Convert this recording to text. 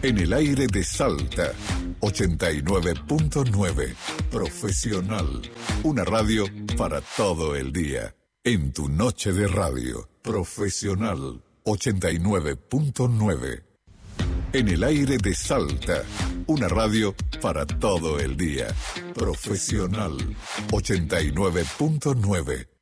En el aire de Salta, 89.9. Profesional. Una radio para todo el día. En tu noche de radio. Profesional, 89.9. En el aire de Salta. Una radio para todo el día. Profesional, 89.9.